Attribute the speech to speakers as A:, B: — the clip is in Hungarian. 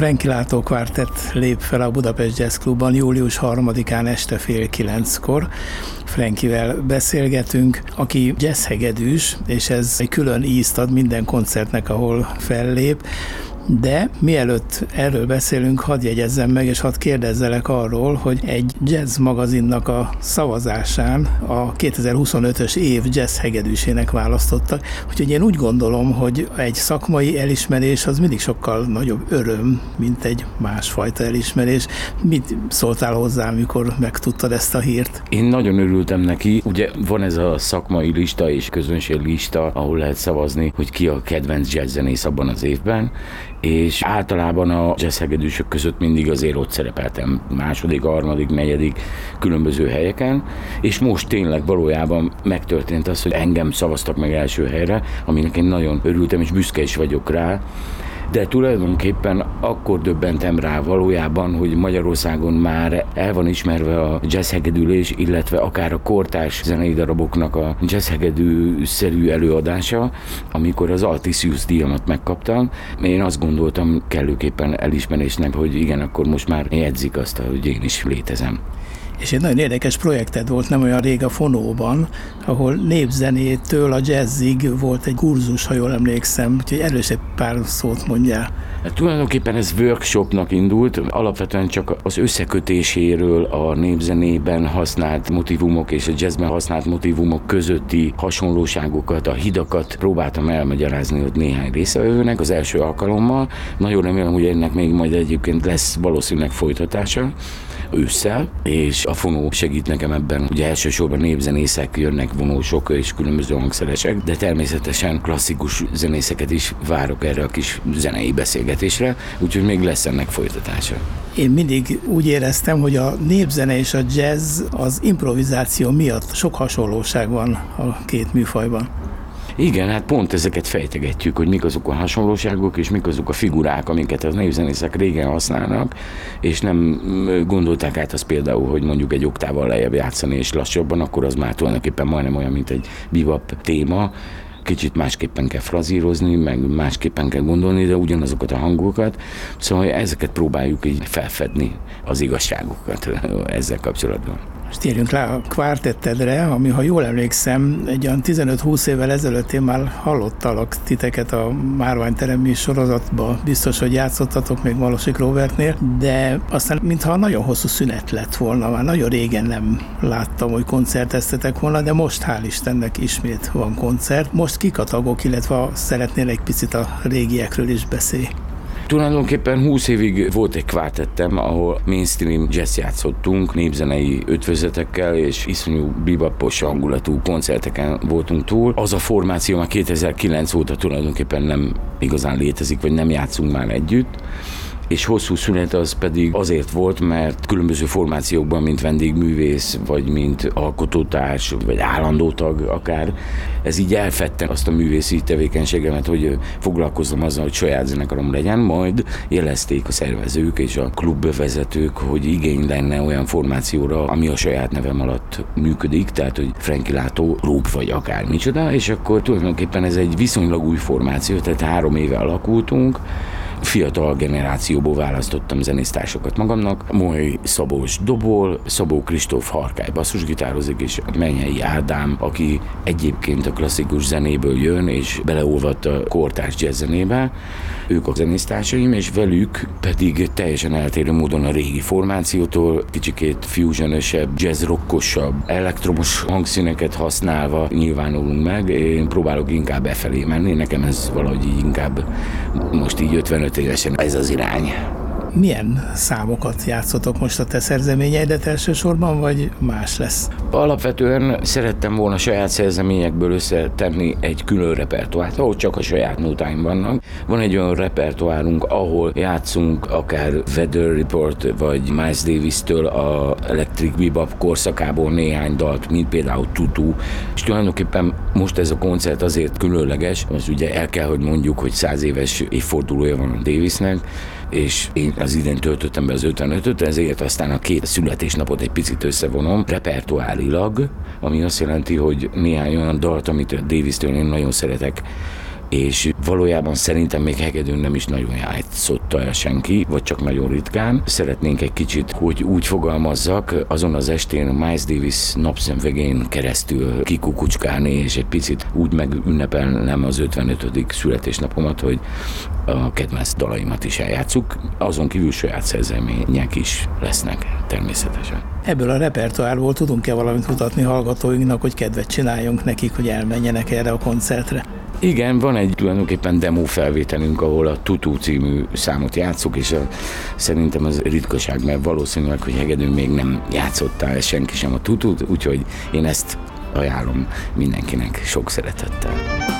A: Frankie Látó Quartet lép fel a Budapest Jazz Clubban július 3-án este 8:30-kor. Frankivel beszélgetünk, aki jazzhegedűs, és ez egy külön ízt ad minden koncertnek, ahol fellép. De mielőtt erről beszélünk, hadd jegyezzem meg, és hadd kérdezzelek arról, hogy egy jazz magazinnak a szavazásán a 2025-ös év jazz hegedűsének választottak. Úgyhogy én úgy gondolom, hogy egy szakmai elismerés az mindig sokkal nagyobb öröm, mint egy másfajta elismerés. Mit szóltál hozzá, amikor megtudtad ezt a hírt?
B: Én nagyon örültem neki. Ugye van ez a szakmai lista és közönség lista, ahol lehet szavazni, hogy ki a kedvenc jazzzenész abban az évben, és általában a jazzhegedűsök között mindig azért ott szerepeltem második, harmadik, negyedik különböző helyeken, és most tényleg valójában megtörtént az, hogy engem szavaztak meg első helyre, aminek én nagyon örültem, és büszke is vagyok rá. De tulajdonképpen akkor döbbentem rá valójában, hogy Magyarországon már el van ismerve a jazzhegedülés, illetve akár a kortárs zenei daraboknak a jazzhegedű-szerű előadása, amikor az Altisius díjamat megkaptam. Én azt gondoltam kellőképpen elismerésnek, hogy igen, akkor most már jegyzik azt, hogy én is létezem.
A: És egy nagyon érdekes projekted volt nem olyan rég a Fonóban, ahol népzenétől a jazzig volt egy kurzus, ha jól emlékszem, úgyhogy erről is egy pár szót mondjál.
B: Tulajdonképpen ez workshopnak indult, alapvetően csak az összekötéséről a népzenében használt motívumok és a jazzben használt motívumok közötti hasonlóságokat, a hidakat próbáltam elmagyarázni ott néhány résztvevőnek az első alkalommal. Nagyon remélem, hogy ennek még majd egyébként lesz valószínűleg folytatása ősszel, és a Fonó segít nekem ebben. Ugye elsősorban népzenészek jönnek, vonósok és különböző hangszeresek, de természetesen klasszikus zenészeket is várok erre a kis zenei beszélgetésre, úgyhogy még lesz ennek folytatása.
A: Én mindig úgy éreztem, hogy a népzene és a jazz az improvizáció miatt sok hasonlóság van a két műfajban.
B: Igen, hát pont ezeket fejtegetjük, hogy mik azok a hasonlóságok, és mik azok a figurák, amiket a népzenészek régen használnak, és nem gondolták át azt például, hogy mondjuk egy oktával lejjebb játszani és lassabban, akkor az már tulajdonképpen majdnem olyan, mint egy bebop téma. Kicsit másképpen kell frazírozni, meg másképpen kell gondolni, de ugyanazokat a hangokat. Szóval ezeket próbáljuk így felfedni, az igazságokat ezzel kapcsolatban.
A: Most térjünk rá a kvártettedre, ami, ha jól emlékszem, egy olyan 15-20 évvel ezelőtt én már hallottalak titeket a Márványteremi sorozatban. Biztos, hogy játszottatok még Malosik Robertnél, de aztán mintha nagyon hosszú szünet lett volna, már nagyon régen nem láttam, hogy koncerteztetek volna, de most hál' Istennek ismét van koncert. Most kik a tagok, illetve szeretnél egy picit a régiekről is beszélni?
B: Tulajdonképpen 20 évig volt egy kvártettem, ahol mainstream jazz játszottunk, népzenei ötvözetekkel, és iszonyú bebopos hangulatú koncerteken voltunk túl. Az a formáció már 2009 óta tulajdonképpen nem igazán létezik, vagy nem játszunk már együtt. És hosszú szünet az pedig azért volt, mert különböző formációkban, mint vendégművész, vagy mint alkotótárs, vagy állandó tag akár, ez így elfedte azt a művészi tevékenységemet, hogy foglalkozzam azzal, hogy saját zenekarom legyen, majd jelezték a szervezők és a klubvezetők, hogy igény lenne olyan formációra, ami a saját nevem alatt működik, tehát hogy Frankie Látó Group vagy akár micsoda, és akkor tulajdonképpen ez egy viszonylag új formáció, tehát 3 éve alakultunk. Fiatal generációból választottam zenésztársakat magamnak. Moly Szabós dobol, Szabó Kristóf harkály basszusgitározik, és Menyei Ádám, aki egyébként a klasszikus zenéből jön, és beleolvadt a kortárs jazz zenébe. Ők a zenésztársaim, és velük pedig teljesen eltérő módon a régi formációtól, kicsikét fusionösebb, jazz-rockosabb, elektromos hangszíneket használva nyilvánulunk meg. Én próbálok inkább befelé menni, nekem ez valahogy így inkább most így 55 évesen ez az irány.
A: Milyen számokat játszotok most a te szerzeményeidet elsősorban, vagy más lesz?
B: Alapvetően szerettem volna saját szerzeményekből összetenni egy külön repertoárt, ahol csak a saját nótáim vannak. Van egy olyan repertoárunk, ahol játszunk akár Weather Report, vagy Miles Davis-től a Electric Bebop korszakából néhány dalt, mint például Tutu. És tulajdonképpen most ez a koncert azért különleges, most ugye el kell, hogy mondjuk, hogy 100 éves évfordulója van a Davisnek, és én az idén töltöttem be az 55-öt, ezért aztán a 2 születésnapot egy picit összevonom repertoárilag, ami azt jelenti, hogy néhány olyan dalt, amit a Davis-től én nagyon szeretek, és valójában szerintem még hegedűn nem is nagyon játszotta el senki, vagy csak nagyon ritkán. Szeretnénk egy kicsit, hogy úgy fogalmazzak, azon az estén Miles Davis napszemvegén keresztül kikukucskálni, és egy picit úgy megünnepelnem az 55. születésnapomat, hogy a kedvenc dalaimat is eljátszuk. Azon kívül saját szerzemények is lesznek természetesen.
A: Ebből a repertoárból tudunk-e valamit mutatni hallgatóinknak, hogy kedvet csináljunk nekik, hogy elmenjenek erre a koncertre?
B: Igen, van egy tulajdonképpen demo felvételünk, ahol a Tutu című számot játszuk, és szerintem az ritkaság, mert valószínűleg, hogy hegedűn még nem játszottál senki sem a Tutut, úgyhogy én ezt ajánlom mindenkinek sok szeretettel.